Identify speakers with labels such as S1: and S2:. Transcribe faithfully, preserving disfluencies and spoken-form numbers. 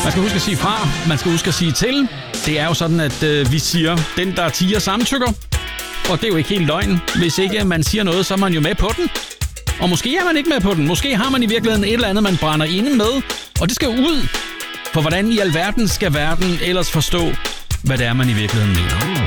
S1: Man skal huske at sige fra, man skal huske at sige til. Det er jo sådan, at øh, vi siger, den der tiger samtykker. Og det er jo ikke helt løgn. Hvis ikke man siger noget, så er man jo med på den. Og måske er man ikke med på den. Måske har man i virkeligheden et eller andet, man brænder inde med. Og det skal ud. For hvordan i alverden skal verden ellers forstå, hvad det er, man i virkeligheden mener.